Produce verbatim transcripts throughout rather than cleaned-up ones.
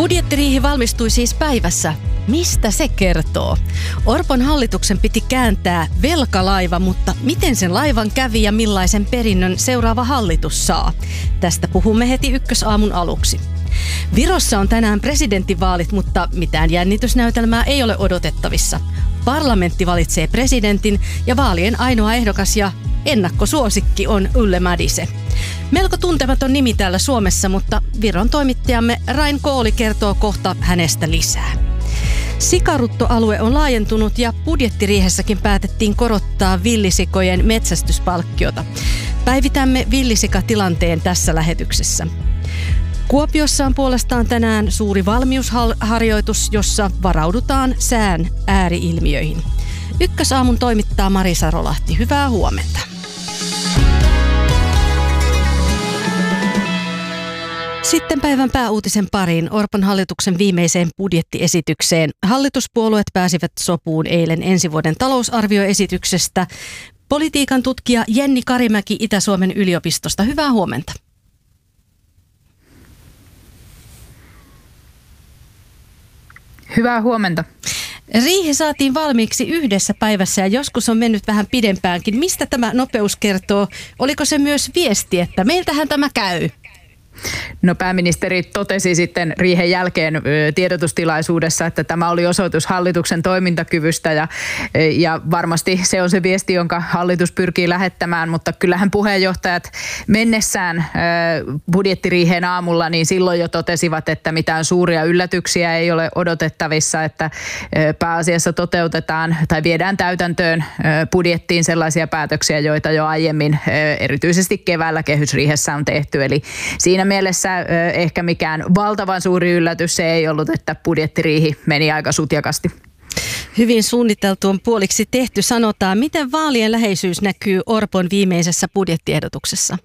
Budjettiriihi valmistui siis päivässä. Mistä se kertoo? Orpon hallituksen piti kääntää velkalaiva, mutta miten sen laivan kävi ja millaisen perinnön seuraava hallitus saa? Tästä puhumme heti ykkösaamun aluksi. Virossa on tänään presidentinvaalit, mutta mitään jännitysnäytelmää ei ole odotettavissa. Parlamentti valitsee presidentin ja vaalien ainoa ehdokas ja ennakkosuosikki on Yle Madise. Melko tuntematon nimi täällä Suomessa, mutta Viron toimittajamme Rain Kooli kertoo kohta hänestä lisää. Sikaruttoalue on laajentunut ja budjettiriihessäkin päätettiin korottaa villisikojen metsästyspalkkiota. Päivitämme villisikatilanteen tässä lähetyksessä. Kuopiossa on puolestaan tänään suuri valmiusharjoitus, jossa varaudutaan sään ääriilmiöihin. Ykkösaamun toimittaa Mari Sarolahti. Hyvää huomenta. Sitten päivän pääuutisen pariin, Orpon hallituksen viimeiseen budjettiesitykseen. Hallituspuolueet pääsivät sopuun eilen ensi vuoden talousarvioesityksestä. Politiikan tutkija Jenni Karimäki Itä-Suomen yliopistosta. Hyvää huomenta. Hyvää huomenta. Riihi saatiin valmiiksi yhdessä päivässä ja joskus on mennyt vähän pidempäänkin. Mistä tämä nopeus kertoo? Oliko se myös viesti, että meiltähän tämä käy? No, pääministeri totesi sitten riihen jälkeen tiedotustilaisuudessa, että tämä oli osoitus hallituksen toimintakyvystä ja, ja varmasti se on se viesti, jonka hallitus pyrkii lähettämään, mutta kyllähän puheenjohtajat mennessään budjettiriiheen aamulla, niin silloin jo totesivat, että mitään suuria yllätyksiä ei ole odotettavissa, että pääasiassa toteutetaan tai viedään täytäntöön budjettiin sellaisia päätöksiä, joita jo aiemmin erityisesti keväällä kehysriihessä on tehty, eli siinä mielessä ehkä mikään valtavan suuri yllätys se ei ollut, että budjettiriihi meni aika sutjakasti. Hyvin suunniteltu on puoliksi tehty, sanotaan. Miten vaalien läheisyys näkyy Orpon viimeisessä budjettiehdotuksessa?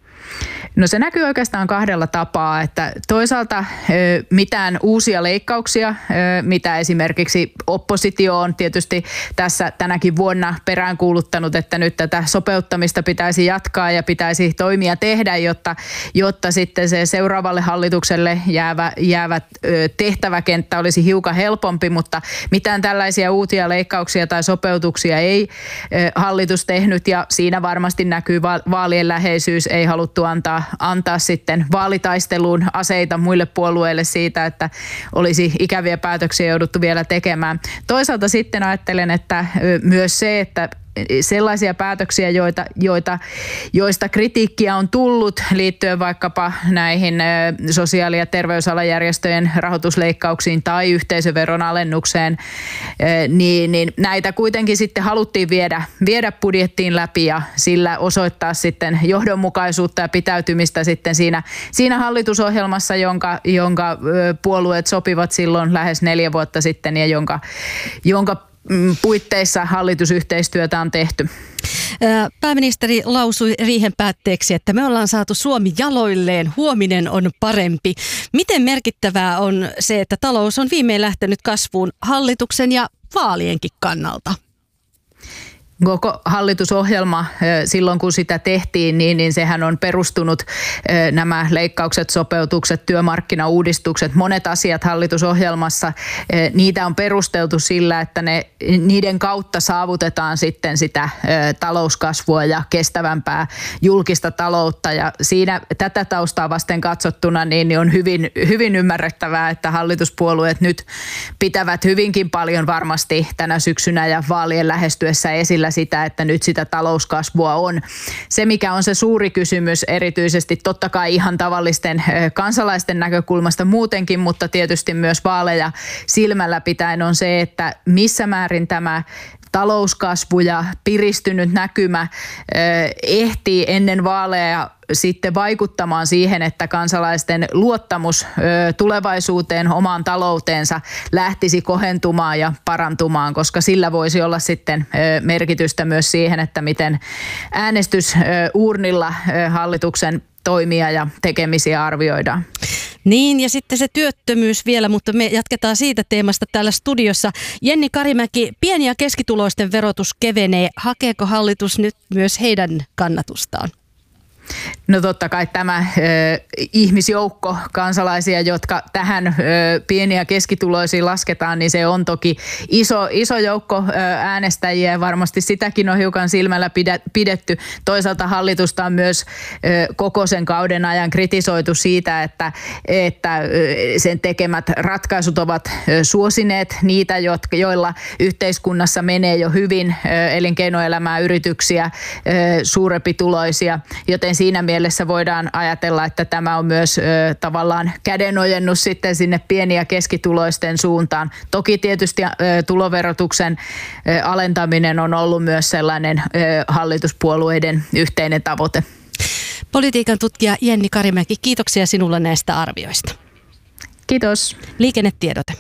No, se näkyy oikeastaan kahdella tapaa, että toisaalta mitään uusia leikkauksia, mitä esimerkiksi oppositio on tietysti tässä tänäkin vuonna peräänkuuluttanut, että nyt tätä sopeuttamista pitäisi jatkaa ja pitäisi toimia tehdä, jotta, jotta sitten se seuraavalle hallitukselle jäävä, jäävä tehtäväkenttä olisi hiukan helpompi, mutta mitään tällaisia uusia leikkauksia tai sopeutuksia ei hallitus tehnyt ja siinä varmasti näkyy vaalien läheisyys, ei haluttu antaa antaa sitten vaalitaisteluun aseita muille puolueille siitä, että olisi ikäviä päätöksiä jouduttu vielä tekemään. Toisaalta sitten ajattelen, että myös se, että sellaisia päätöksiä, joita, joita, joista kritiikkiä on tullut liittyen vaikkapa näihin sosiaali- ja terveysalajärjestöjen rahoitusleikkauksiin tai yhteisöveron alennukseen, niin, niin näitä kuitenkin sitten haluttiin viedä, viedä budjettiin läpi ja sillä osoittaa sitten johdonmukaisuutta ja pitäytymistä sitten siinä, siinä hallitusohjelmassa, jonka, jonka puolueet sopivat silloin lähes neljä vuotta sitten ja jonka, jonka puitteissa hallitusyhteistyötä on tehty. Pääministeri lausui riihen päätteeksi, että me ollaan saatu Suomi jaloilleen, huominen on parempi. Miten merkittävää on se, että talous on viimein lähtenyt kasvuun hallituksen ja vaalienkin kannalta? Koko hallitusohjelma silloin, kun sitä tehtiin, niin, niin sehän on perustunut nämä leikkaukset, sopeutukset, työmarkkinauudistukset, monet asiat hallitusohjelmassa. Niitä on perusteltu sillä, että ne, niiden kautta saavutetaan sitten sitä talouskasvua ja kestävämpää julkista taloutta. Ja siinä tätä taustaa vasten katsottuna niin on hyvin, hyvin ymmärrettävää, että hallituspuolueet nyt pitävät hyvinkin paljon varmasti tänä syksynä ja vaalien lähestyessä esillä sitä, että nyt sitä talouskasvua on. Se, mikä on se suuri kysymys erityisesti totta kai ihan tavallisten kansalaisten näkökulmasta muutenkin, mutta tietysti myös vaaleja silmällä pitäen on se, että missä määrin tämä talouskasvu ja piristynyt näkymä ehtii ennen vaaleja sitten vaikuttamaan siihen, että kansalaisten luottamus tulevaisuuteen, omaan talouteensa lähtisi kohentumaan ja parantumaan, koska sillä voisi olla sitten merkitystä myös siihen, että miten äänestysuurnilla hallituksen toimia ja tekemisiä arvioidaan. Niin, ja sitten se työttömyys vielä, mutta me jatketaan siitä teemasta täällä studiossa. Jenni Karimäki, pieni- ja keskituloisten verotus kevenee. Hakeeko hallitus nyt myös heidän kannatustaan? No totta kai tämä ö, ihmisjoukko kansalaisia, jotka tähän ö, pieni- ja keskituloisiin lasketaan, niin se on toki iso, iso joukko ö, äänestäjiä. Varmasti sitäkin on hiukan silmällä pidetty. Toisaalta hallitusta on myös ö, koko sen kauden ajan kritisoitu siitä, että, että ö, sen tekemät ratkaisut ovat ö, suosineet niitä, jotka, joilla yhteiskunnassa menee jo hyvin, ö, elinkeinoelämää, yrityksiä, ö, suurempituloisia, joten siinä mielessä voidaan ajatella, että tämä on myös ö, tavallaan kädenojennus sitten sinne pieni- ja keskituloisten suuntaan. Toki tietysti ö, tuloverotuksen ö, alentaminen on ollut myös sellainen ö, hallituspuolueiden yhteinen tavoite. Politiikan tutkija Jenni Karimäki, kiitoksia sinulle näistä arvioista. Kiitos. Liikennetiedote.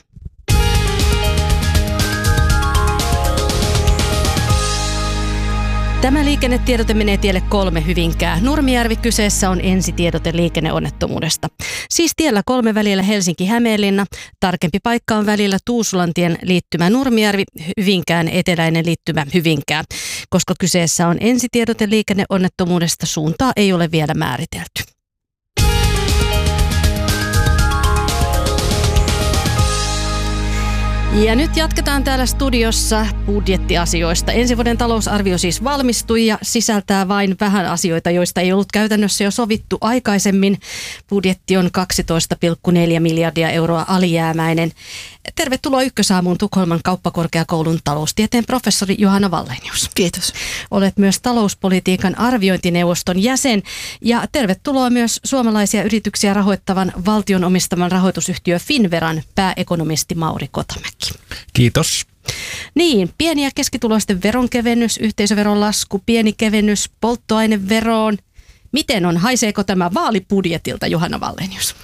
Tämä liikennetiedote menee tielle kolme Hyvinkää. Nurmijärvi kyseessä on ensitiedote liikenneonnettomuudesta. Siis tiellä kolme välillä Helsinki-Hämeenlinna. Tarkempi paikka on välillä Tuusulantien liittymä Nurmijärvi, Hyvinkään eteläinen liittymä Hyvinkää. Koska kyseessä on ensitiedote liikenneonnettomuudesta, suuntaa ei ole vielä määritelty. Ja nyt jatketaan täällä studiossa budjettiasioista. Ensi vuoden talousarvio siis valmistui ja sisältää vain vähän asioita, joista ei ollut käytännössä jo sovittu aikaisemmin. Budjetti on kaksitoista pilkku neljä miljardia euroa alijäämäinen. Tervetuloa Ykkösaamuun Tukholman kauppakorkeakoulun taloustieteen professori Johanna Wallenius. Kiitos. Olet myös talouspolitiikan arviointineuvoston jäsen ja tervetuloa myös suomalaisia yrityksiä rahoittavan valtion omistaman rahoitusyhtiö Finnveran pääekonomisti Mauri Kotamäki. Kiitos. Niin, pieni- ja keskituloisten veronkevennys, yhteisöveron lasku, pieni kevennys polttoaineveroon. Miten on? Haiseeko tämä vaalibudjetilta, Johanna Wallenius?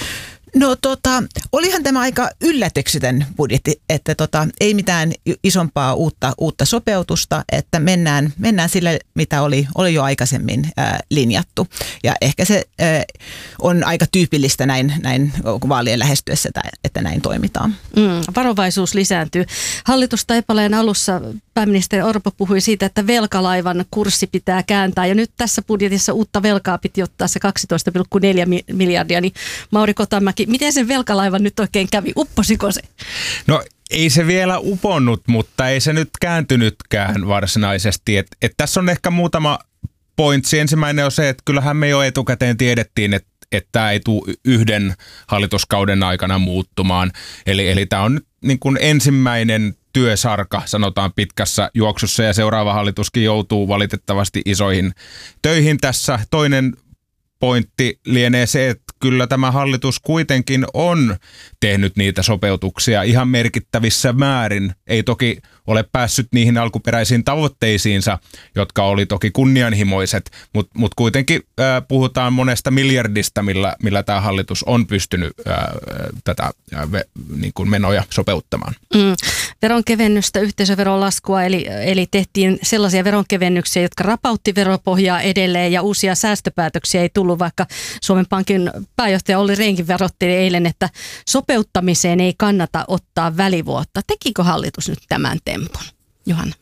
No tota, olihan tämä aika yllätyksetön budjetti, että tota, ei mitään isompaa uutta, uutta sopeutusta, että mennään, mennään sille, mitä oli, oli jo aikaisemmin ää, linjattu. Ja ehkä se ää, on aika tyypillistä näin, näin vaalien lähestyessä, että, että näin toimitaan. Mm, varovaisuus lisääntyy. Hallitustaipaleen alussa pääministeri Orpo puhui siitä, että velkalaivan kurssi pitää kääntää. Ja nyt tässä budjetissa uutta velkaa piti ottaa se kaksitoista pilkku neljä miljardia. Niin Mauri Kotamäki, miten sen velkalaivan nyt oikein kävi? Upposiko se? No ei se vielä uponnut, mutta ei se nyt kääntynytkään varsinaisesti. Et, et tässä on ehkä muutama pointsi. Ensimmäinen on se, että kyllähän me jo etukäteen tiedettiin, että että tämä ei tule yhden hallituskauden aikana muuttumaan. Eli, eli tämä on nyt niin kuin ensimmäinen työsarka, sanotaan pitkässä juoksussa, ja seuraava hallituskin joutuu valitettavasti isoihin töihin tässä. Toinen pointti lienee se, että kyllä tämä hallitus kuitenkin on tehnyt niitä sopeutuksia ihan merkittävissä määrin. Ei toki ole päässyt niihin alkuperäisiin tavoitteisiinsa, jotka oli toki kunnianhimoiset, mutta mut kuitenkin ää, puhutaan monesta miljardista, millä, millä tämä hallitus on pystynyt ää, tätä ää, ve, niin kuin menoja sopeuttamaan. Mm. Veronkevennystä, yhteisöveron laskua, eli, eli tehtiin sellaisia veronkevennyksiä, jotka rapautti veropohjaa edelleen ja uusia säästöpäätöksiä ei tullut, vaikka Suomen Pankin pääjohtaja Olli Rehnkin varoitteli eilen, että sopeuttamiseen ei kannata ottaa välivuotta. Tekikö hallitus nyt tämän tempun, Johanna?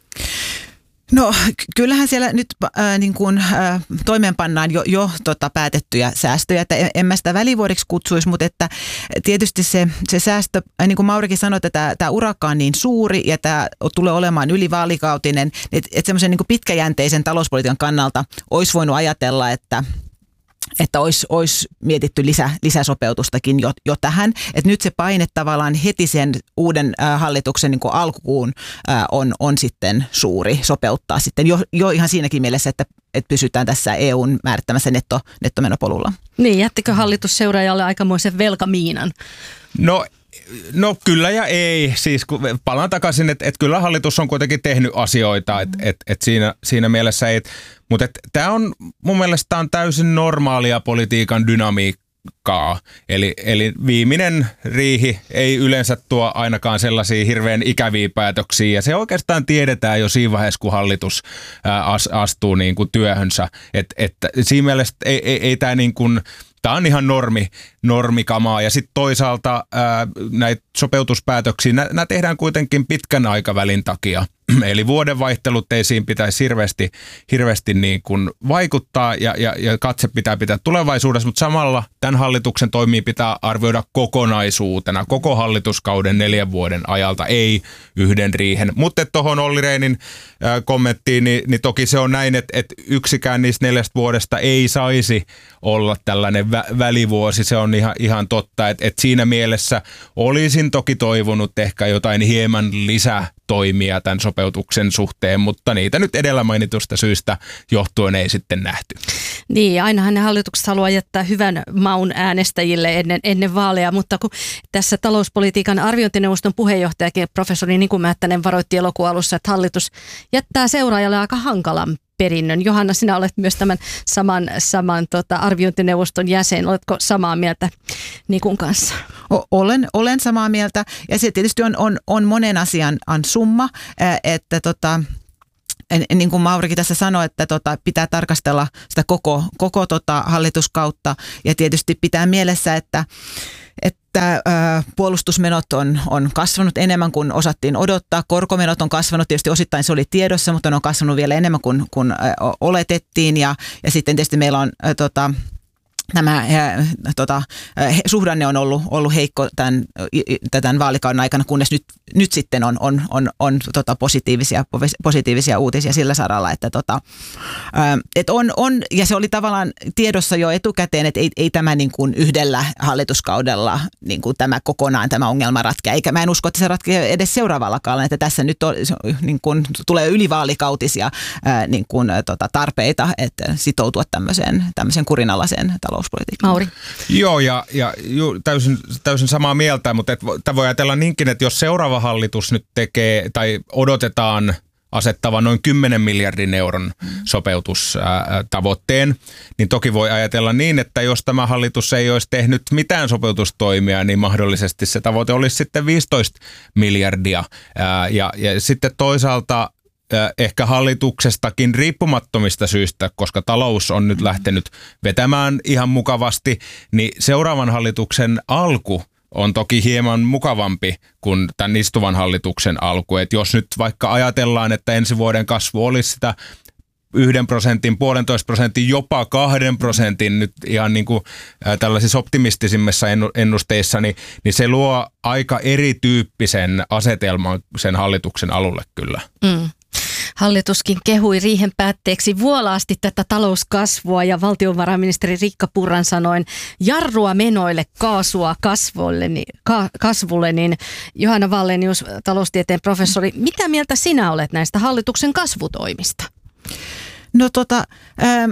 No kyllähän siellä nyt äh, niin kuin, äh, toimeenpannaan jo, jo tota, päätettyjä säästöjä, että en, en mä sitä välivuodeksi kutsuisi, mutta että tietysti se, se säästö, äh, niin kuin Maurikin sanoi, että tämä, tämä urakka on niin suuri ja tämä tulee olemaan ylivaalikautinen, että, että semmoisen niin kuin pitkäjänteisen talouspolitiikan kannalta olisi voinut ajatella, että että olisi, olisi mietitty lisä, lisäsopeutustakin jo, jo tähän. Että nyt se paine tavallaan heti sen uuden äh, hallituksen niin kuin alkuun äh, on, on sitten suuri sopeuttaa sitten jo, jo ihan siinäkin mielessä, että, että pysytään tässä E U:n määrittämässä netto, nettomenopolulla. Niin, jättikö hallitus seuraajalle aikamoisen velkamiinan? No No kyllä ja ei. Siis kun palaan takaisin, että et kyllä hallitus on kuitenkin tehnyt asioita, että et, et siinä, siinä mielessä ei. Mutta tämä on mun mielestä on täysin normaalia politiikan dynamiikkaa. Eli, eli viimeinen riihi ei yleensä tuo ainakaan sellaisia hirveän ikäviä päätöksiä. Ja se oikeastaan tiedetään jo siinä vaiheessa, kun hallitus ää, astuu niin kuin työhönsä. Että et, siinä mielessä ei, ei, ei tämä niin kuin... Tämä on ihan normi, normikamaa ja sitten toisaalta ää, näitä sopeutuspäätöksiä, nämä tehdään kuitenkin pitkän aikavälin takia. Eli vuodenvaihtelutteisiin pitäisi hirveästi, hirveästi niin kuin vaikuttaa ja, ja, ja katse pitää pitää tulevaisuudessa, mutta samalla tämän hallituksen toimii pitää arvioida kokonaisuutena, koko hallituskauden neljän vuoden ajalta, ei yhden riihen. Mutta tuohon Olli Rehnin äh, kommenttiin, niin, niin toki se on näin, että, että yksikään niistä neljästä vuodesta ei saisi olla tällainen vä- välivuosi. Se on ihan, ihan totta, että, että siinä mielessä olisin toki toivonut ehkä jotain hieman lisätoimia tämän sopeutuksen suhteen, mutta niitä nyt edellä mainitusta syystä johtuen ei sitten nähty. Niin, ainahan ne hallitukset haluaa jättää hyvän maun äänestäjille ennen, ennen vaaleja, mutta kun tässä talouspolitiikan arviointineuvoston puheenjohtajakin professori Niku Määttänen varoitti elokuun alussa, että hallitus jättää seuraajalle aika hankalan perinnön. Johanna, sinä olet myös tämän saman, saman tota, arviointineuvoston jäsen. Oletko samaa mieltä Nikun kanssa? O- olen, olen samaa mieltä ja se tietysti on, on, on monen asian on summa, että tota, niin kuin Maurikin tässä sanoi, että tota, pitää tarkastella sitä koko, koko tota hallituskautta ja tietysti pitää mielessä, että että ö, puolustusmenot on, on kasvanut enemmän kuin osattiin odottaa. Korkomenot on kasvanut, tietysti osittain se oli tiedossa, mutta ne on kasvanut vielä enemmän kuin, kuin ö, oletettiin ja, ja sitten tietysti meillä on ö, tota, Nämä äh, tota, äh, suhdanne on ollut, ollut heikko tämän, tämän vaalikauden aikana, kunnes nyt, nyt sitten on, on, on, on tota positiivisia, positiivisia uutisia sillä saralla, että tota, äh, et on, on, ja se oli tavallaan tiedossa jo etukäteen, että ei, ei tämä niin kuin yhdellä hallituskaudella niin kuin tämä kokonaan tämä ongelma ratkea, eikä mä en usko, että se ratkeaa edes seuraavalla kaudella, että tässä nyt on, niin kuin, tulee ylivaalikautisia äh, niin kuin, tota, tarpeita, että sitoutua tämmöiseen, tämmöiseen kurinalaiseen talouspolitiikkaan. Mauri. Joo, ja, ja ju, täysin, täysin samaa mieltä, mutta tämä voi ajatella niinkin, että jos seuraava hallitus nyt tekee, tai odotetaan asettavan noin kymmenen miljardin euron sopeutustavoitteen, niin toki voi ajatella niin, että jos tämä hallitus ei olisi tehnyt mitään sopeutustoimia, niin mahdollisesti se tavoite olisi sitten viisitoista miljardia. Ja, ja sitten toisaalta ehkä hallituksestakin riippumattomista syistä, koska talous on nyt lähtenyt vetämään ihan mukavasti, niin seuraavan hallituksen alku on toki hieman mukavampi kuin tämän istuvan hallituksen alku. Et jos nyt vaikka ajatellaan, että ensi vuoden kasvu olisi sitä yhden prosentin, puolentoista prosentin, jopa kahden prosentin nyt ihan niin kuin ä, tällaisissa optimistisimmissa ennusteissa, niin, niin se luo aika erityyppisen asetelman sen hallituksen alulle kyllä. Mm. Hallituskin kehui riihen päätteeksi vuolaasti tätä talouskasvua ja valtiovarainministeri Riikka Purran sanoin jarrua menoille, kaasua kasvulle, niin, ka, kasvulle, niin Johanna Wallenius, taloustieteen professori, mitä mieltä sinä olet näistä hallituksen kasvutoimista? No tota... Ähm.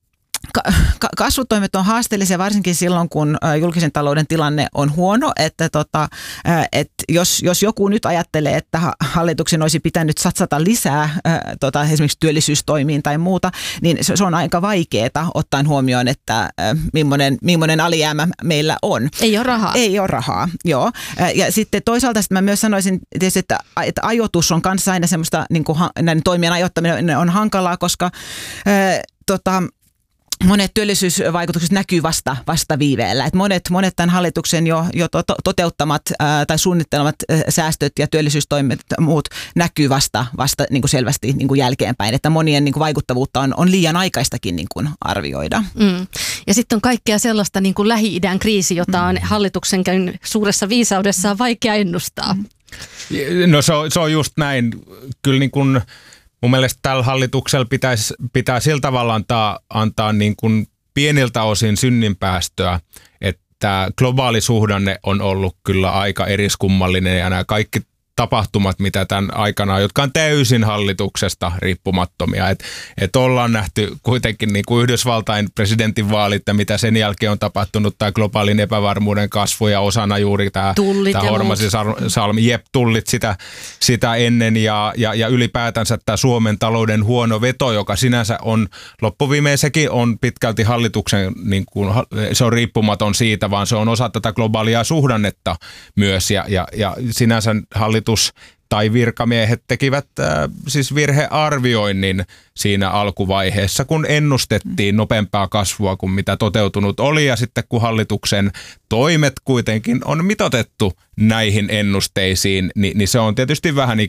Kasvutoimet on haasteellisia varsinkin silloin, kun julkisen talouden tilanne on huono, että tota, et jos, jos joku nyt ajattelee, että hallituksen olisi pitänyt satsata lisää tota, esimerkiksi työllisyystoimiin tai muuta, niin se on aika vaikeaa ottaen huomioon, että millainen, millainen alijäämä meillä on. Ei ole rahaa. Ei ole rahaa, joo. Ja sitten toisaalta sitten mä myös sanoisin tietysti, että, että ajoitus on kanssa aina semmoista, niin kuin näiden toimien ajoittaminen on hankalaa, koska ää, tota, monet työllisyysvaikutukset näkyy vasta, vasta viiveellä. Et monet, monet tämän hallituksen jo, jo to, toteuttamat ää, tai suunnittelemat ää, säästöt ja työllisyystoimet ja muut näkyy vasta, vasta niin kuin selvästi niin kuin jälkeenpäin. Että monien niin kuin vaikuttavuutta on, on liian aikaistakin niin kuin arvioida. Mm. Ja sitten on kaikkea sellaista niin kuin Lähi-idän kriisi, jota on hallituksen suuressa viisaudessaan vaikea ennustaa. No se on, se on just näin. Kyllä niin kuin mun mielestä tällä hallituksella pitäisi, pitää sillä tavalla antaa, antaa niin kuin pieniltä osin synninpäästöä, että globaali suhdanne on ollut kyllä aika eriskummallinen ja nämä kaikki tapahtumat, mitä tämän aikana, jotka on täysin hallituksesta riippumattomia. Että et ollaan nähty kuitenkin niin kuin Yhdysvaltain presidentinvaalit ja mitä sen jälkeen on tapahtunut, tämä globaalin epävarmuuden kasvu ja osana juuri tämä, tämä Hormasin-salmi, jep, tullit sitä, sitä ennen ja, ja, ja ylipäätänsä tämä Suomen talouden huono veto, joka sinänsä on loppuviimein sekin on pitkälti hallituksen, niin kuin, se on riippumaton siitä, vaan se on osa tätä globaalia suhdannetta myös ja, ja, ja sinänsä hallitus tai virkamiehet tekivät äh, siis virhearvioinnin siinä alkuvaiheessa, kun ennustettiin nopeampaa kasvua kuin mitä toteutunut oli. Ja sitten kun hallituksen toimet kuitenkin on mitoitettu näihin ennusteisiin, niin, niin se on tietysti vähän ikävä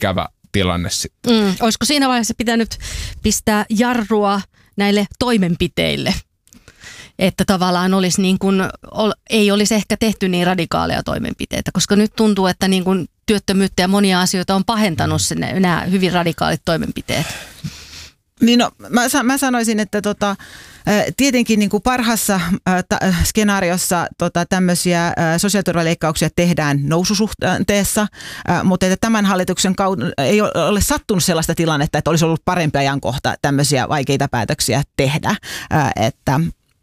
tilanne sitten. Mm. Olisiko siinä vaiheessa pitänyt pistää jarrua näille toimenpiteille? Että tavallaan olisi niin kuin, ei olisi ehkä tehty niin radikaaleja toimenpiteitä, koska nyt tuntuu, että niin kuin työttömyyttä ja monia asioita on pahentanut sinne, nämä hyvin radikaalit toimenpiteet. Niin no, mä, mä sanoisin, että tota, tietenkin niin kuin parhaassa äh, ta, skenaariossa tota, tämmöisiä äh, sosiaaliturvaleikkauksia tehdään noususuhteessa, äh, mutta että tämän hallituksen kauden ei ole sattunut sellaista tilannetta, että olisi ollut parempi ajankohta tämmöisiä vaikeita päätöksiä tehdä, äh, että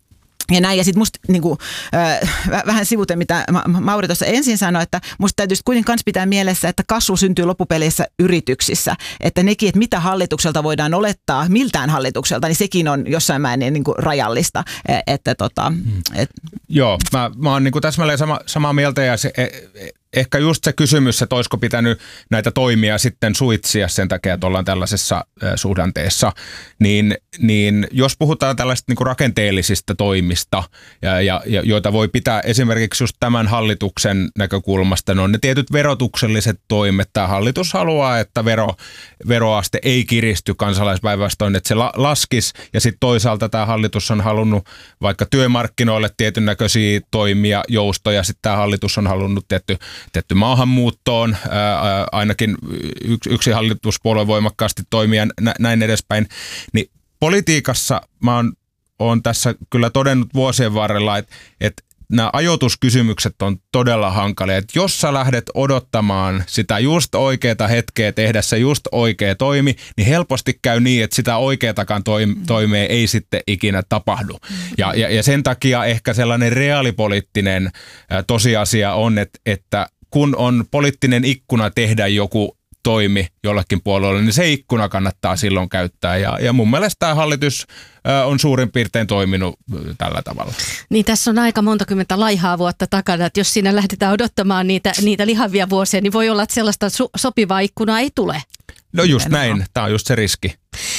ja näin, ja sitten musta niinku, äh, vähän sivuten, mitä Mauri tuossa ensin sanoi, että musta täytyisi kuitenkin myös pitää mielessä, että kasvu syntyy loppupeleissä yrityksissä. Että nekin, että mitä hallitukselta voidaan olettaa, miltään hallitukselta, niin sekin on jossain määrin niinku rajallista. Että, tota, et. Joo, mä, mä oon niinku täsmälleen sama, samaa mieltä, ja se, ehkä just se kysymys, että olisiko pitänyt näitä toimia sitten suitsia sen takia, että ollaan tällaisessa suhdanteessa, niin, niin jos puhutaan tällaisista niinku rakenteellisista toimista, ja, ja, joita voi pitää esimerkiksi just tämän hallituksen näkökulmasta, no on ne tietyt verotukselliset toimet. Tämä hallitus haluaa, että vero, veroaste ei kiristy kansalaispäinvastoin, että se la, laskisi, ja sitten toisaalta tämä hallitus on halunnut vaikka työmarkkinoille tietyn näköisiä toimia, joustoja, sitten tämä hallitus on halunnut tietty Tietty maahanmuuttoon, ää, ainakin yksi, yksi hallituspuolue voimakkaasti toimia nä, näin edespäin. Niin politiikassa mä oon, oon tässä kyllä todennut vuosien varrella, että, että nämä ajoituskysymykset on todella hankalia. Että jos sä lähdet odottamaan sitä just oikeaa hetkeä tehdä se just oikea toimi, niin helposti käy niin, että sitä oikeatakaan toimea ei sitten ikinä tapahdu. Ja, ja, ja sen takia ehkä sellainen reaalipoliittinen ä, tosiasia on, että, että kun on poliittinen ikkuna tehdä joku toimi jollekin puolelle, niin se ikkuna kannattaa silloin käyttää. Ja, ja mun mielestä tämä hallitus ä, on suurin piirtein toiminut tällä tavalla. Niin tässä on aika monta kymmentä laihaa vuotta takana, että jos siinä lähdetään odottamaan niitä, niitä lihavia vuosia, niin voi olla, että sellaista su- sopivaa ikkunaa ei tule. No just näin, tämä on just se riski.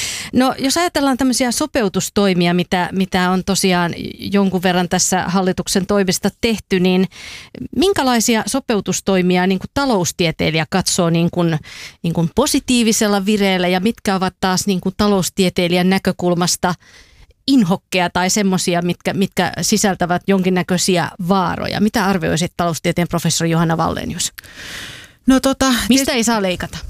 No jos ajatellaan tämmöisiä sopeutustoimia, mitä, mitä on tosiaan jonkun verran tässä hallituksen toimesta tehty, niin minkälaisia sopeutustoimia niin kuin taloustieteilijä katsoo niin kuin, niin kuin positiivisella vireellä ja mitkä ovat taas niin kuin taloustieteilijän näkökulmasta inhokkeja tai semmoisia, mitkä, mitkä sisältävät jonkinnäköisiä vaaroja? Mitä arvioisit taloustieteen professori Johanna Wallenius? No, tota, Mistä ties... ei saa leikata?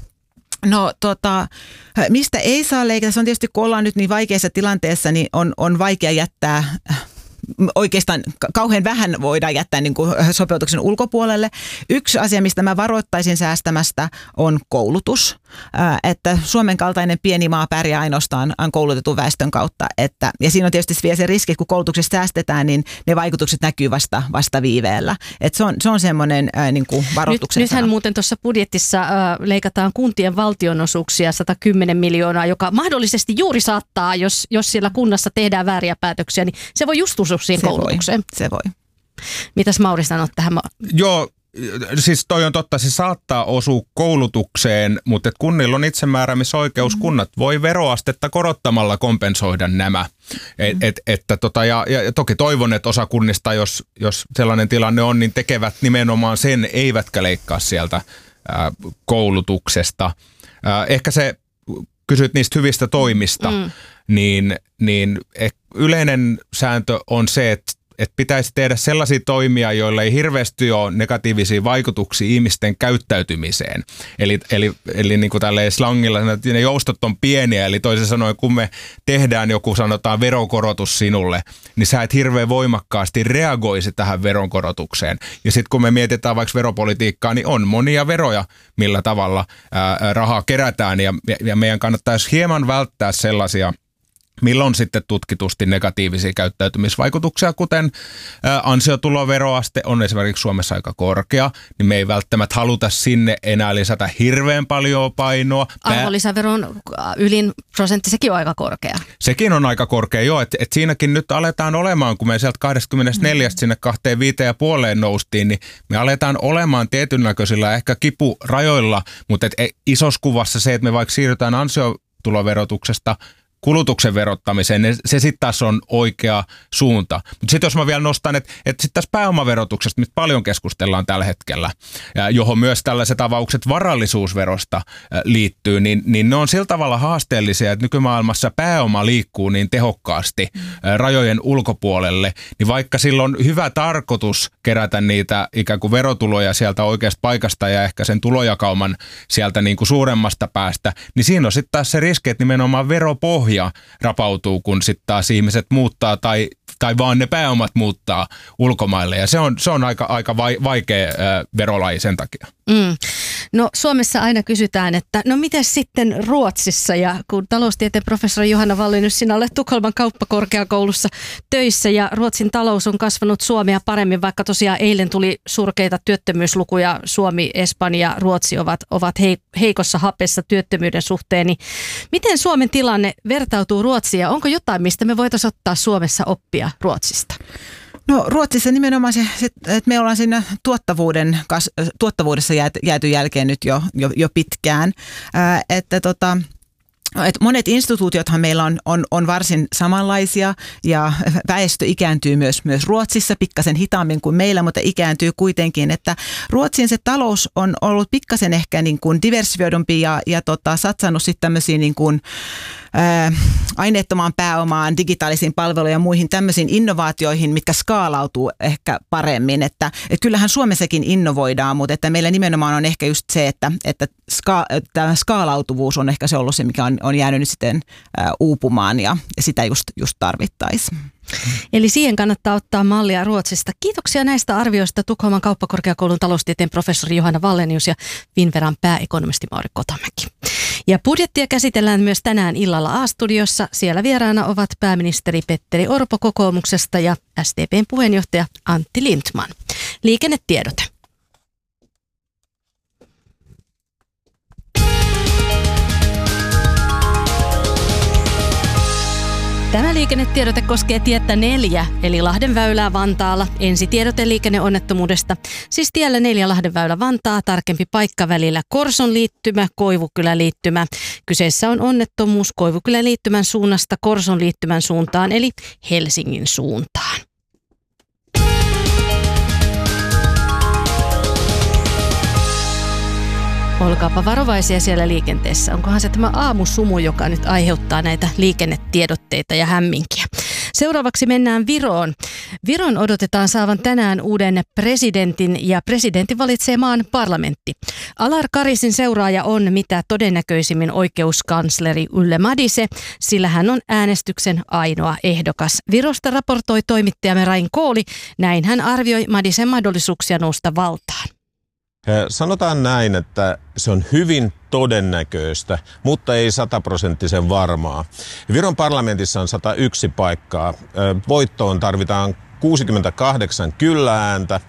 No tota, mistä ei saa leikata? Se on tietysti, kun ollaan nyt niin vaikeassa tilanteessa, niin on, on vaikea jättää, oikeastaan kauhean vähän voidaan jättää niin kuin sopeutuksen ulkopuolelle. Yksi asia, mistä mä varoittaisin säästämästä, on koulutus. Että Suomen kaltainen pieni maa pärjää ainoastaan koulutetun väestön kautta. Että, ja siinä on tietysti vielä se riski, että kun koulutuksesta säästetään, niin ne vaikutukset näkyy vasta, vasta viiveellä. Että se on, se on semmoinen ää, niin kuin varoituksen Nyt, nythän muuten tuossa budjetissa äh, leikataan kuntien valtionosuuksia sata kymmenen miljoonaa, joka mahdollisesti juuri saattaa, jos, jos siellä kunnassa tehdään vääriä päätöksiä, niin se voi just osua siihen se koulutukseen. Voi, se voi. Mitäs Mauri sanot tähän? Joo. Siis toi on totta, se saattaa osua koulutukseen, mutta et kunnilla on itsemääräämisoikeus. Mm-hmm. Kunnat voi veroastetta korottamalla kompensoida nämä. Et, et, että tota, ja, ja toki toivon, että osa kunnista, jos, jos sellainen tilanne on, niin tekevät nimenomaan sen, eivätkä leikkaa sieltä ää, koulutuksesta. Ää, ehkä se, kysyt niistä hyvistä toimista, mm. niin, niin yleinen sääntö on se, että että pitäisi tehdä sellaisia toimia, joilla ei hirveästi ole negatiivisia vaikutuksia ihmisten käyttäytymiseen. Eli, eli, eli niin kuin tälleen slangilla, että ne joustot on pieniä, eli toisin sanoen, kun me tehdään joku sanotaan veronkorotus sinulle, niin sä et hirveän voimakkaasti reagoisi tähän veronkorotukseen. Ja sitten kun me mietitään vaikka veropolitiikkaa, niin on monia veroja, millä tavalla ää, rahaa kerätään, ja, ja meidän kannattaisi hieman välttää sellaisia, millä on sitten tutkitusti negatiivisia käyttäytymisvaikutuksia, kuten ä, ansiotuloveroaste on esimerkiksi Suomessa aika korkea, niin me ei välttämättä haluta sinne enää lisätä hirveän paljon painoa. Arvonlisäveron ylin prosentti, sekin on aika korkea. Sekin on aika korkea, joo, että et siinäkin nyt aletaan olemaan, kun me sieltä kaksikymmentäneljä mm. sinne kaksikymmentäviisi ja puoleen noustiin, niin me aletaan olemaan tietynnäköisillä ehkä kipurajoilla, mutta et, et, isossa kuvassa se, että me vaikka siirrytään ansiotuloverotuksesta kulutuksen verottamiseen, niin se sitten taas on oikea suunta. Mutta sitten jos mä vielä nostan, että, että sitten tässä pääomaverotuksesta, mistä paljon keskustellaan tällä hetkellä, ja johon myös tällaiset avaukset varallisuusverosta liittyy, niin, niin ne on sillä tavalla haasteellisia, että nykymaailmassa pääoma liikkuu niin tehokkaasti mm. rajojen ulkopuolelle, niin vaikka sillä on hyvä tarkoitus kerätä niitä ikään kuin verotuloja sieltä oikeasta paikasta ja ehkä sen tulojakauman sieltä niin kuin suuremmasta päästä, niin siinä on sitten taas se riski, että nimenomaan veropohja rapautuu, kun sitten taas ihmiset muuttaa tai, tai vaan ne pääomat muuttaa ulkomaille. Ja se on, se on aika, aika vaikea äh, verolaji sen takia. Mm. No Suomessa aina kysytään, että no miten sitten Ruotsissa, ja kun taloustieteen professori Johanna Wallenius, sinä olet Tukholman kauppakorkeakoulussa töissä ja Ruotsin talous on kasvanut Suomea paremmin, vaikka tosiaan eilen tuli surkeita työttömyyslukuja, Suomi, Espanja, Ruotsi ovat, ovat heikossa hapessa työttömyyden suhteen, niin miten Suomen tilanne vertautuu Ruotsiin ja onko jotain, mistä me voitaisiin ottaa Suomessa oppia Ruotsista? No Ruotsissa nimenomaan se, että me ollaan siinä tuottavuuden, tuottavuudessa jääty jälkeen nyt jo, jo, jo pitkään, ää, että tota... Et monet instituutiothan meillä on, on, on varsin samanlaisia ja väestö ikääntyy myös, myös Ruotsissa pikkasen hitaammin kuin meillä, mutta ikääntyy kuitenkin, että Ruotsin se talous on ollut pikkasen ehkä niin kuin diversifioidumpi ja, ja tota, satsannut sitten tämmöisiin niin kuin ää, aineettomaan pääomaan, digitaalisiin palveluihin ja muihin tämmöisiin innovaatioihin, mitkä skaalautuu ehkä paremmin, että, että kyllähän Suomessakin innovoidaan, mutta että meillä nimenomaan on ehkä just se, että, että ska, tämä skaalautuvuus on ehkä se ollut se, mikä on on jäänyt nyt sitten ä, uupumaan ja sitä just, just tarvittaisiin. Eli siihen kannattaa ottaa mallia Ruotsista. Kiitoksia näistä arvioista Tukholman kauppakorkeakoulun taloustieteen professori Johanna Wallenius ja Finnveran pääekonomisti Mauri Kotamäki. Ja budjettia käsitellään myös tänään illalla A-studiossa. Siellä vieraana ovat pääministeri Petteri Orpo kokoomuksesta ja S D P:n puheenjohtaja Antti Lindtman. Liikennetiedote. Tämä liikennetiedote koskee tietä neljä, eli Lahdenväylää Vantaalla. Ensitiedote liikenneonnettomuudesta. Siis tiellä neljä Lahdenväylä Vantaa, tarkempi paikka välillä Korson liittymä, Koivukylä liittymä. Kyseessä on onnettomuus Koivukylän liittymän suunnasta Korson liittymän suuntaan, eli Helsingin suuntaan. Olkaapa varovaisia siellä liikenteessä. Onkohan se tämä aamusumu, joka nyt aiheuttaa näitä liikennetiedotteita ja hämminkiä. Seuraavaksi mennään Viroon. Viron odotetaan saavan tänään uuden presidentin ja presidentin valitsee maan parlamentti. Alar Karisin seuraaja on mitä todennäköisimmin oikeuskansleri Ülle Madise, sillä hän on äänestyksen ainoa ehdokas. Virosta raportoi toimittajamme Rain Kooli. Näin hän arvioi Madisen mahdollisuuksia nousta valtaan. Sanotaan näin, että se on hyvin todennäköistä, mutta ei sataprosenttisen varmaa. Viron parlamentissa on sata yksi paikkaa. Voittoon tarvitaan kuusikymmentäkahdeksan kyllä-ääntä.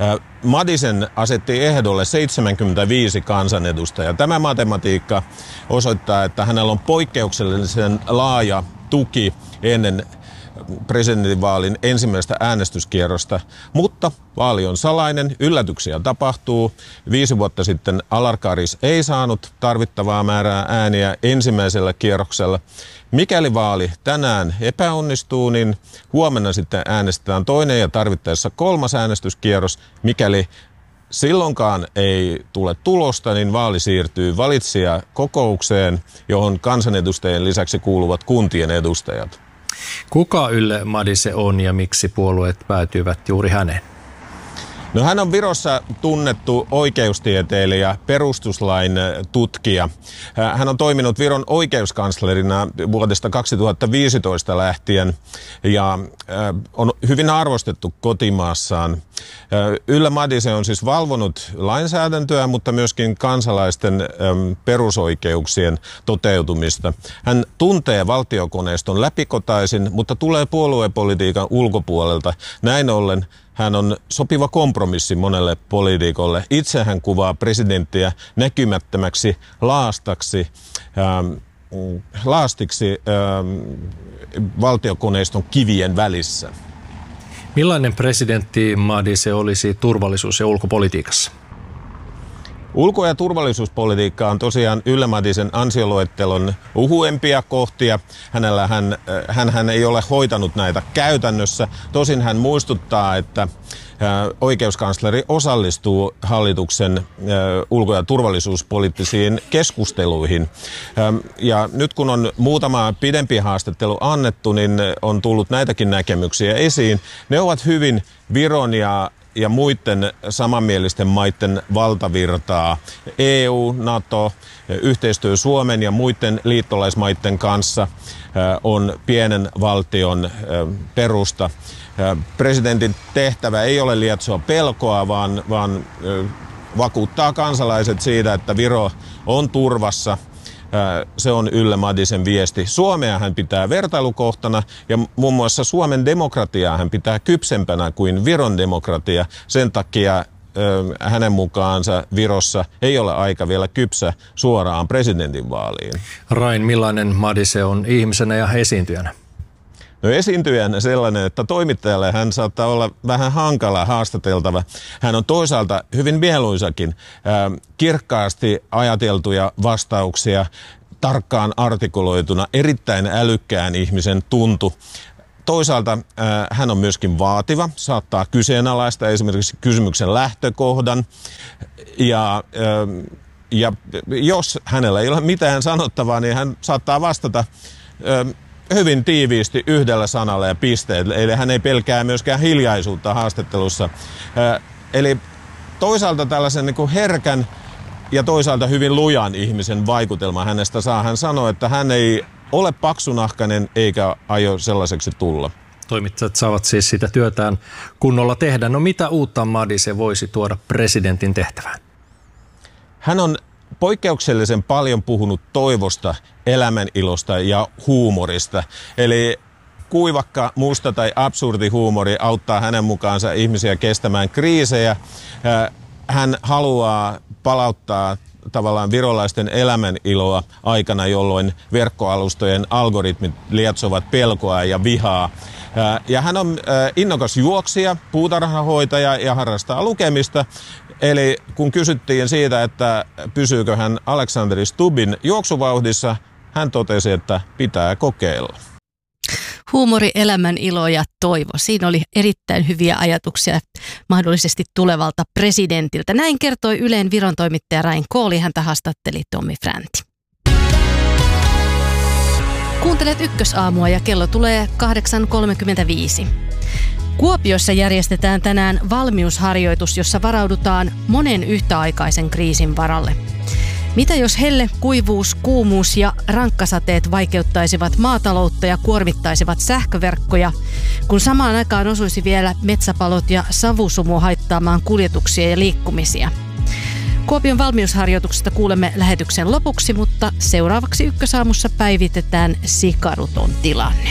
Madisen asetti ehdolle seitsemänkymmentäviisi kansanedustajaa. Tämä matematiikka osoittaa, että hänellä on poikkeuksellisen laaja tuki ennen presidentinvaalin ensimmäistä äänestyskierrosta, mutta vaali on salainen, yllätyksiä tapahtuu. Viisi vuotta sitten Alar Karis ei saanut tarvittavaa määrää ääniä ensimmäisellä kierroksella. Mikäli vaali tänään epäonnistuu, niin huomenna sitten äänestetään toinen ja tarvittaessa kolmas äänestyskierros. Mikäli silloinkaan ei tule tulosta, niin vaali siirtyy valitsijakokoukseen, johon kansanedustajien lisäksi kuuluvat kuntien edustajat. Kuka Ülle Madise on ja miksi puolueet päätyivät juuri häneen? No, hän on Virossa tunnettu oikeustieteilijä, perustuslain tutkija. Hän on toiminut Viron oikeuskanslerina vuodesta kaksituhattaviisitoista lähtien ja on hyvin arvostettu kotimaassaan. Ülle Madise on siis valvonut lainsäädäntöä, mutta myöskin kansalaisten perusoikeuksien toteutumista. Hän tuntee valtiokoneiston läpikotaisin, mutta tulee puoluepolitiikan ulkopuolelta. Näin ollen hän on sopiva kompromissi monelle poliitikolle. Itse hän kuvaa presidenttiä näkymättömäksi laastaksi, ähm, laastiksi ähm, valtiokoneiston kivien välissä. Millainen presidentti Madise olisi turvallisuus- ja ulkopolitiikassa? Ulko- ja turvallisuuspolitiikka on tosiaan Yle Madisen ansioluettelon uhuempia kohtia. Hänellä hän, hän, hän ei ole hoitanut näitä käytännössä. Tosin hän muistuttaa, että oikeuskansleri osallistuu hallituksen ulko- ja turvallisuuspoliittisiin keskusteluihin. Ja nyt kun on muutama pidempi haastattelu annettu, niin on tullut näitäkin näkemyksiä esiin. Ne ovat hyvin Viron ja ja muiden samanmielisten maiden valtavirtaa. E U, NATO, yhteistyö Suomen ja muiden liittolaismaiden kanssa on pienen valtion perusta. Presidentin tehtävä ei ole lietsoa pelkoa, vaan, vaan vakuuttaa kansalaiset siitä, että Viro on turvassa. Se on Yle Madisen viesti. Suomea hän pitää vertailukohtana ja muun muassa Suomen demokratiaa hän pitää kypsempänä kuin Viron demokratia. Sen takia hänen mukaansa Virossa ei ole aika vielä kypsä suoraan presidentinvaaliin. Rain, millainen Madise on ihmisenä ja esiintyjänä? No esiintyjänä sellainen, että toimittajalle hän saattaa olla vähän hankala haastateltava. Hän on toisaalta hyvin mieluisakin, äh, kirkkaasti ajateltuja vastauksia, tarkkaan artikuloituna, erittäin älykkään ihmisen tuntu. Toisaalta äh, hän on myöskin vaativa, saattaa kyseenalaista esimerkiksi kysymyksen lähtökohdan ja äh, ja jos hänellä ei ole mitään sanottavaa, niin hän saattaa vastata äh, hyvin tiiviisti yhdellä sanalla ja pisteellä, eli hän ei pelkää myöskään hiljaisuutta haastattelussa. Eli toisaalta tällaisen niin kuin herkän ja toisaalta hyvin lujan ihmisen vaikutelma hänestä saa. Hän sanoo, että hän ei ole paksunahkainen eikä aio sellaiseksi tulla. Toimittajat saavat siis sitä työtään kunnolla tehdä. No mitä uutta Madise voisi tuoda presidentin tehtävään? Hän on poikkeuksellisen paljon puhunut toivosta, elämänilosta ja huumorista. Eli kuivakka, musta tai absurdi huumori auttaa hänen mukaansa ihmisiä kestämään kriisejä. Hän haluaa palauttaa tavallaan virolaisten elämäniloa aikana, jolloin verkkoalustojen algoritmit lietsovat pelkoa ja vihaa. Ja hän on innokas juoksija, puutarhahoitaja ja harrastaa lukemista. Eli kun kysyttiin siitä, että pysyykö hän Alexander Stubbin juoksuvauhdissa, hän totesi, että pitää kokeilla. Huumori, elämän ilo ja toivo. Siinä oli erittäin hyviä ajatuksia mahdollisesti tulevalta presidentiltä. Näin kertoi Ylen Viron toimittaja Rain Kooli. Häntä haastatteli Tommi Fränti. Kuuntelet Ykkösaamua ja kello tulee kahdeksan kolmekymmentäviisi. Kuopiossa järjestetään tänään valmiusharjoitus, jossa varaudutaan monen yhtäaikaisen kriisin varalle. Mitä jos helle, kuivuus, kuumuus ja rankkasateet vaikeuttaisivat maataloutta ja kuormittaisivat sähköverkkoja, kun samaan aikaan osuisi vielä metsäpalot ja savusumu haittaamaan kuljetuksia ja liikkumisia? Kuopion valmiusharjoituksesta kuulemme lähetyksen lopuksi, mutta seuraavaksi Ykkösaamussa päivitetään sikaruton tilanne.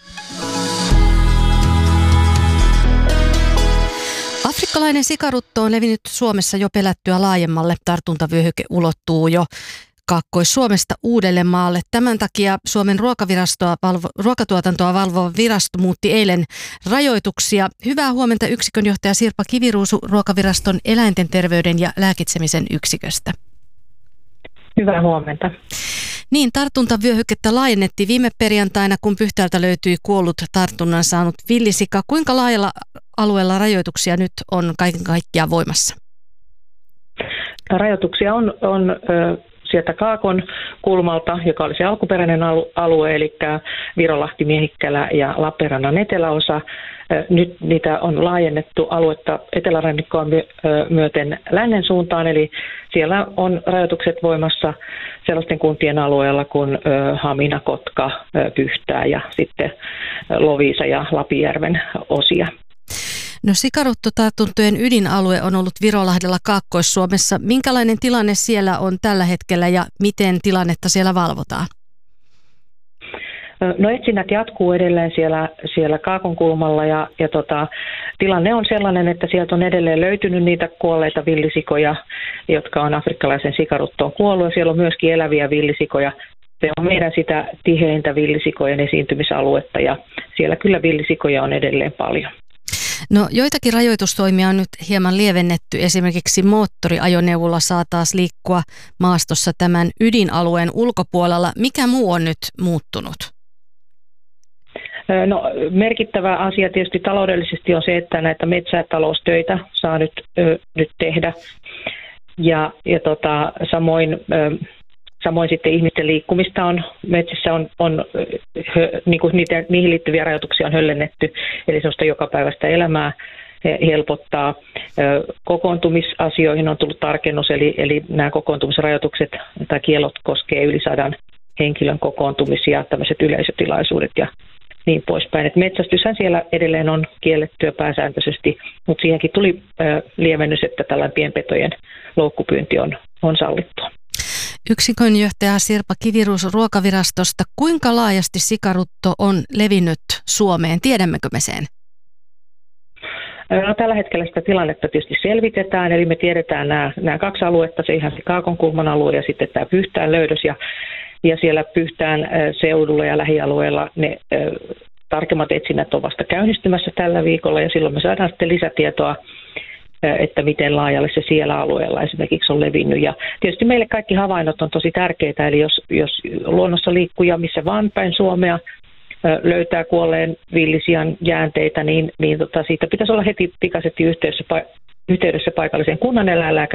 Afrikkalainen sikarutto on levinnyt Suomessa jo pelättyä laajemmalle. Tartuntavyöhyke ulottuu jo Kaakkois-Suomesta Uudellemaalle. Tämän takia Suomen ruokavirastoa valvo, ruokatuotantoa valvova virasto muutti eilen rajoituksia. Hyvää huomenta yksikönjohtaja Sirpa Kiviruusu Ruokaviraston eläinten terveyden ja lääkitsemisen yksiköstä. Hyvää huomenta. Niin, tartuntavyöhykettä laajennettiin viime perjantaina, kun Pyhtäältä löytyi kuollut tartunnan saanut villisika. Kuinka laajalla alueella rajoituksia nyt on kaiken kaikkiaan voimassa? Rajoituksia on, on ö, sieltä Kaakon kulmalta, joka oli se alkuperäinen alue, eli Virolahti, Miehikkälä ja Lappeenrannan eteläosa. Nyt niitä on laajennettu aluetta etelärannikkoa myöten lännen suuntaan, eli siellä on rajoitukset voimassa sellaisten kuntien alueella kuin Hamina, Kotka, Pyhtää ja sitten Loviisa ja Lapinjärven osia. No sikaruttotartuntojen ydinalue on ollut Virolahdella Kaakkois-Suomessa. Minkälainen tilanne siellä on tällä hetkellä ja miten tilannetta siellä valvotaan? No etsinnät jatkuu edelleen siellä, siellä Kaakon kulmalla ja, ja tota, tilanne on sellainen, että sieltä on edelleen löytynyt niitä kuolleita villisikoja, jotka on afrikkalaisen sikaruttoon kuollut. Siellä on myöskin eläviä villisikoja. Se on meidän sitä tiheintä villisikojen esiintymisaluetta ja siellä kyllä villisikoja on edelleen paljon. No joitakin rajoitustoimia on nyt hieman lievennetty. Esimerkiksi moottoriajoneuvolla saa taas liikkua maastossa tämän ydinalueen ulkopuolella. Mikä muu on nyt muuttunut? No, merkittävä asia tietysti taloudellisesti on se, että näitä metsätaloustöitä saa nyt, ö, nyt tehdä. Ja, ja tota, samoin, ö, samoin sitten ihmisten liikkumista on metsissä on, on hö, niin kuin niitä, niihin liittyviä rajoituksia on höllennetty, eli sellaista jokapäiväistä elämää helpottaa. Kokoontumisasioihin on tullut tarkennus, eli, eli nämä kokoontumisrajoitukset tai kiellot koskee yli sadan henkilön kokoontumisia, tämmöiset yleisötilaisuudet ja niin poispäin. Et metsästyshän siellä edelleen on kiellettyä pääsääntöisesti, mutta siihenkin tuli ö, lievennys, että tällainen pienpetojen loukkupyynti on, on sallittua. Yksikönjohtaja Sirpa Kiviruus Ruokavirastosta. Kuinka laajasti sikarutto on levinnyt Suomeen? Tiedämmekö me sen? No, tällä hetkellä sitä tilannetta tietysti selvitetään, eli me tiedetään nämä, nämä kaksi aluetta, se ihan se Kaakonkulman alue ja sitten tämä Pyhtään löydös, ja, ja siellä Pyhtään seudulla ja lähialueella ne ö, tarkemmat etsinnät on vasta käynnistymässä tällä viikolla, ja silloin me saadaan sitten lisätietoa, että miten laajalle se siellä alueella esimerkiksi on levinnyt. Ja tietysti meille kaikki havainnot on tosi tärkeitä, eli jos, jos luonnossa liikkuja missä vaan päin Suomea löytää kuolleen villisian jäänteitä, niin, niin tota, siitä pitäisi olla heti pikaisesti yhteydessä, yhteydessä paikalliseen kunnaneläinlääkäriin